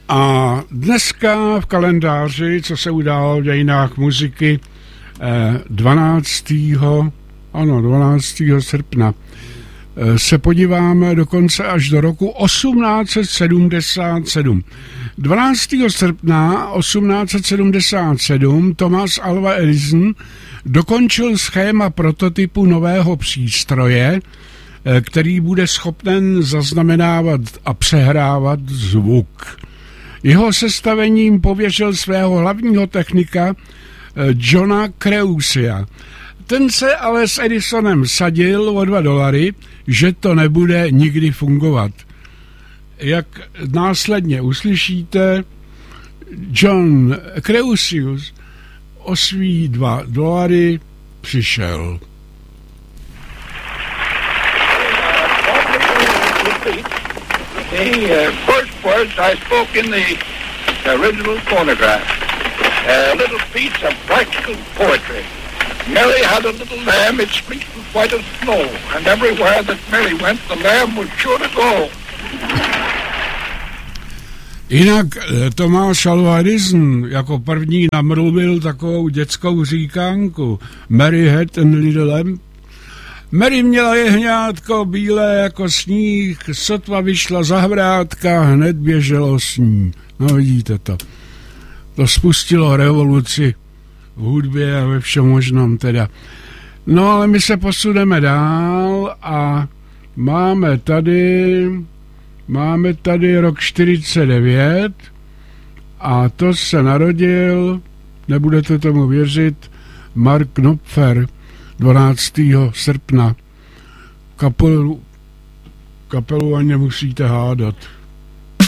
A dneska v kalendáři, co se událo v dějinách muziky, 12. srpna, se podíváme dokonce až do roku 1877. 12. srpna 1877 Thomas Alva Edison dokončil schéma prototypu nového přístroje, který bude schopen zaznamenávat a přehrávat zvuk. Jeho sestavením pověřil svého hlavního technika Johna Creusia. Ten se ale s Edisonem sadil o $2, že to nebude nikdy fungovat. Jak následně uslyšíte, John Creusius o svý $2 přišel. The first words I spoke in the original phonograph, a little piece of practical poetry. Mary had a little lamb, its fleece was white as snow, and everywhere that Mary went, the lamb was sure to go. Jinak Thomas Alva Edison jako první namluvil takovou dětskou říkánku Mary had a little lamb. Mary měla jehňátko bílé jako sníh, sotva vyšla zahrádka, hned běželo s ní. No vidíte to. To spustilo revoluci v hudbě a ve všem možnom teda. No ale my se posuneme dál a máme tady rok 49 a to se narodil, nebudete tomu věřit, Mark Knopfler 12. srpna. Kapelu ani nemusíte hádat.